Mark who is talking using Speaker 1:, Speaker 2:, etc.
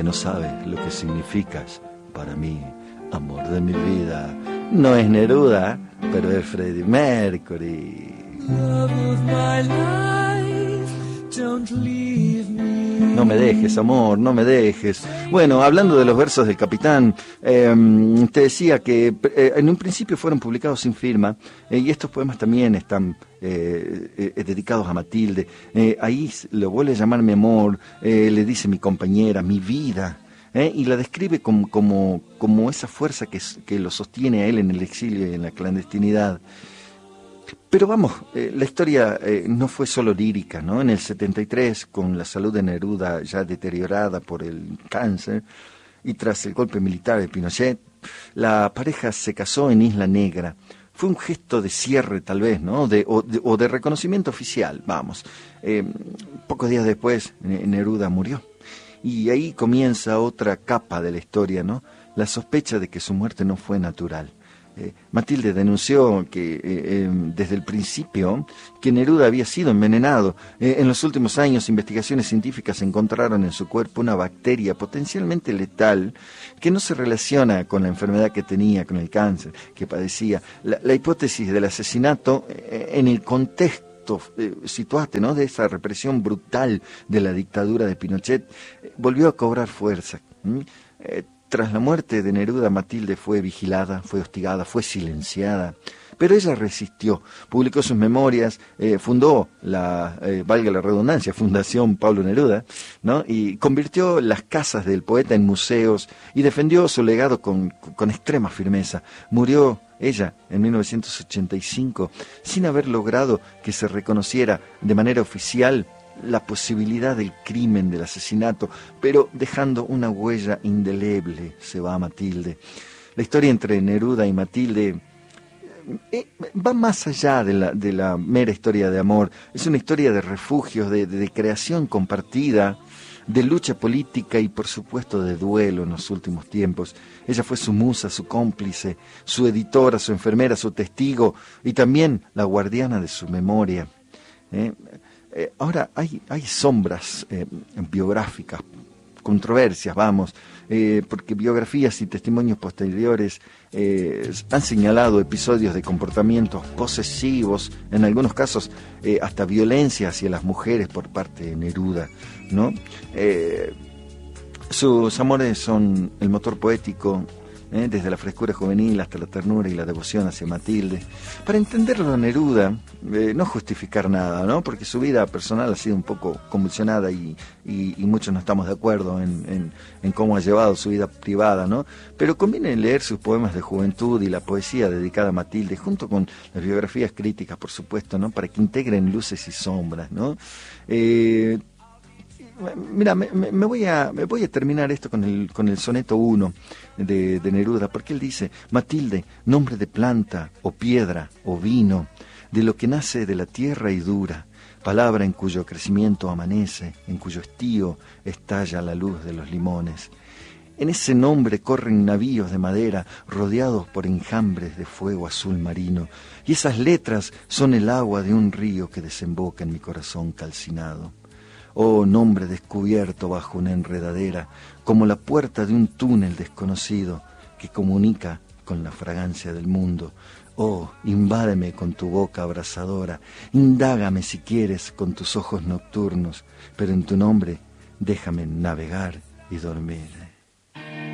Speaker 1: que no sabes lo que significas para mí, amor de mi vida. No es Neruda, pero es Freddie Mercury.
Speaker 2: Love of my life, don't leave me.
Speaker 1: No me dejes, amor, no me dejes. Bueno, hablando de los versos del Capitán, te decía que en un principio fueron publicados sin firma, y estos poemas también están dedicados a Matilde. Ahí lo vuelve a llamar mi amor, le dice mi compañera, mi vida. Y la describe como esa fuerza que lo sostiene a él en el exilio y en la clandestinidad. Pero vamos, la historia no fue solo lírica, ¿no? En el 73, con la salud de Neruda ya deteriorada por el cáncer y tras el golpe militar de Pinochet, la pareja se casó en Isla Negra. Fue un gesto de cierre, tal vez, ¿no? O de reconocimiento oficial, vamos. Pocos días después, Neruda murió. Y ahí comienza otra capa de la historia, ¿no? La sospecha de que su muerte no fue natural. Matilde denunció que desde el principio que Neruda había sido envenenado. En los últimos años, investigaciones científicas encontraron en su cuerpo una bacteria potencialmente letal que no se relaciona con la enfermedad que tenía, con el cáncer que padecía. La hipótesis del asesinato en el contexto situate, ¿no?, de esa represión brutal de la dictadura de Pinochet, volvió a cobrar fuerza. Tras la muerte de Neruda, Matilde fue vigilada, fue hostigada, fue silenciada, pero ella resistió, publicó sus memorias, fundó valga la redundancia, Fundación Pablo Neruda, ¿no? Y convirtió las casas del poeta en museos y defendió su legado con extrema firmeza. Murió ella en 1985 sin haber logrado que se reconociera de manera oficial la posibilidad del crimen, del asesinato, pero dejando una huella indeleble. Se va Matilde. La historia entre Neruda y Matilde va más allá de la mera historia de amor. Es una historia de refugios, de creación compartida, de lucha política y por supuesto de duelo en los últimos tiempos. Ella fue su musa, su cómplice, su editora, su enfermera, su testigo y también la guardiana de su memoria. Ahora hay sombras biográficas, controversias, vamos, porque biografías y testimonios posteriores han señalado episodios de comportamientos posesivos, en algunos casos hasta violencia hacia las mujeres por parte de Neruda, ¿no? Sus amores son el motor poético, desde la frescura juvenil hasta la ternura y la devoción hacia Matilde. Para entenderlo a Neruda, no justificar nada, ¿no? Porque su vida personal ha sido un poco convulsionada y muchos no estamos de acuerdo en cómo ha llevado su vida privada, ¿no? Pero conviene leer sus poemas de juventud y la poesía dedicada a Matilde, junto con las biografías críticas, por supuesto, ¿no? Para que integren luces y sombras, ¿no? Mira, me voy a terminar esto con el soneto 1 de Neruda, porque él dice: Matilde, nombre de planta, o piedra, o vino, de lo que nace de la tierra y dura, palabra en cuyo crecimiento amanece, en cuyo estío estalla la luz de los limones. En ese nombre corren navíos de madera rodeados por enjambres de fuego azul marino, y esas letras son el agua de un río que desemboca en mi corazón calcinado. Oh, nombre descubierto bajo una enredadera, como la puerta de un túnel desconocido que comunica con la fragancia del mundo. Oh, invádeme con tu boca abrasadora, indágame si quieres con tus ojos nocturnos, pero en tu nombre déjame navegar y dormir.